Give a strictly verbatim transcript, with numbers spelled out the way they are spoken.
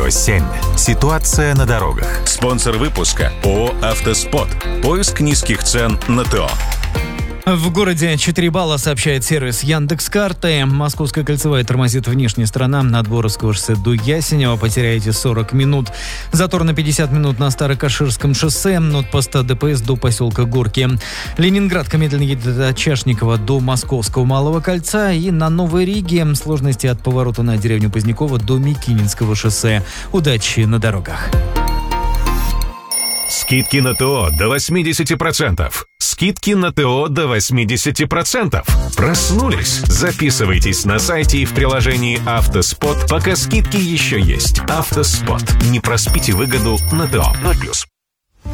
Радио семь. Ситуация на дорогах. Спонсор выпуска ООО «Автоспот». Поиск низких цен на ТО. В городе четыре балла, сообщает сервис Яндекс.Карты. Московская кольцевая тормозит внешняя сторона от Боровского шоссе до Ясенева. Потеряете сорок минут. Затор на пятьдесят минут на Старокаширском шоссе от поста ДПС до поселка Горки. Ленинградка медленно едет от Чашникова до Московского Малого кольца. И на Новой Риге сложности от поворота на деревню Позднякова до Микининского шоссе. Удачи на дорогах. Скидки на ТО до восемьдесят процентов. Скидки на ТО до восемьдесят процентов. Проснулись? Записывайтесь на сайте и в приложении «Автоспот», пока скидки еще есть. «Автоспот». Не проспите выгоду на ТО. ноль плюс.